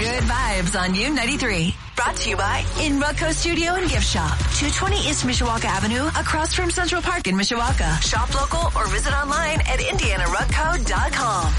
Good vibes on U93. Brought to you by In Rutco Studio and Gift Shop. 220 East Mishawaka Avenue, across from Central Park in Mishawaka. Shop local or visit online at IndianaRutco.com.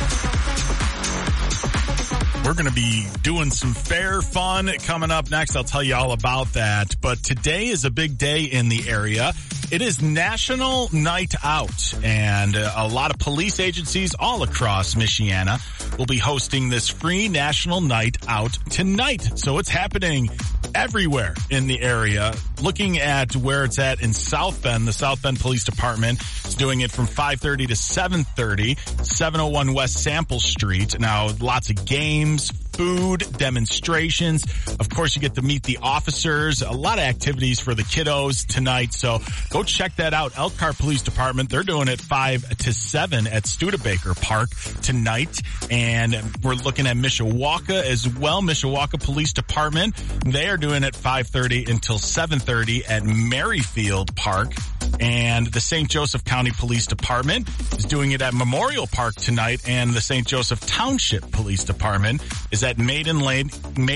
We're going to be doing some fair fun coming up next. I'll tell you all about that. But today is a big day in the area. It is National Night Out, and a lot of police agencies all across Michiana will be hosting this free National Night Out tonight. So it's happening everywhere in the area. Looking at where it's at in South Bend, the South Bend Police Department is doing it from 5:30 to 7:30, 701 West Sample Street. Now, lots of games, food, demonstrations. Of course, you get to meet the officers. A lot of activities for the kiddos tonight. So go check that out. Elkhart Police Department, they're doing it 5 to 7 at Studebaker Park tonight. And we're looking at Mishawaka as well. Mishawaka Police Department, they are doing it 5:30 until 7:30 at Merrifield Park. And the St. Joseph County Police Department is doing it at Memorial Park tonight, and the St. Joseph Township Police Department is at Maiden Lane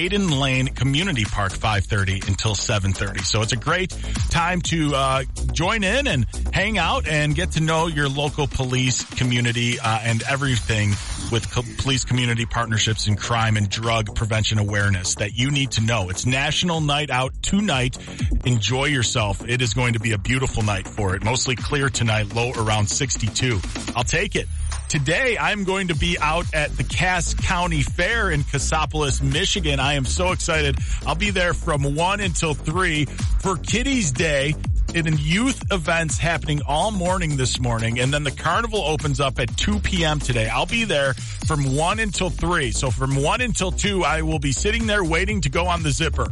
Community Park 5:30 until 7:30. So it's a great time to join in and hang out and get to know your local police community and everything with police community partnerships and crime and drug prevention awareness that you need to know. It's National Night Out tonight. Enjoy yourself. It is going to be a beautiful night for it. Mostly clear tonight, low around 62. I'll take it. Today, I'm going to be out at the Cass County Fair in Cassopolis, Michigan. I am so excited. I'll be there from 1 until 3 for Kiddies Day. In youth events happening all morning this morning, and then the carnival opens up at 2 p.m. today. I'll be there from 1 until 3. So from 1 until 2, I will be sitting there waiting to go on the zipper.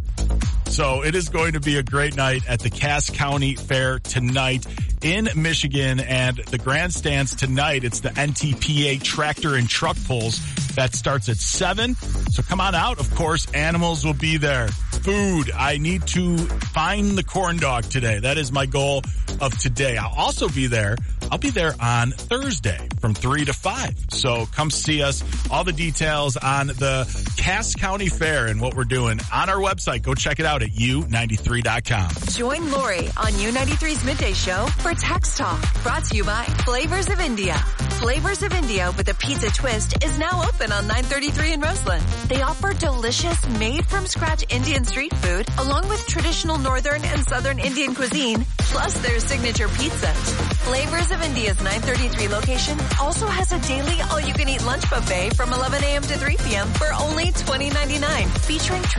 So it is going to be a great night at the Cass County Fair tonight in Michigan, and the grandstands tonight, it's the NTPA tractor and truck pulls. That starts at 7. So come on out. Of course, animals will be there. Food. I need to find the corn dog today. That is my goal of today. I'll also be there. I'll be there on Thursday from 3 to 5. So come see us. All the details on the Cass County Fair and what we're doing on our website. Go check it out at U93.com. Join Lori on U93's Midday Show for Text Talk. Brought to you by Flavors of India. Flavors of India with a pizza twist is now open on 933 in Roseland. They offer delicious, made-from-scratch Indian street food, along with traditional Northern and Southern Indian cuisine, plus their signature pizzas. Flavors of India's 933 location also has a daily all-you-can-eat lunch buffet from 11 a.m. to 3 p.m. for only $20.99, featuring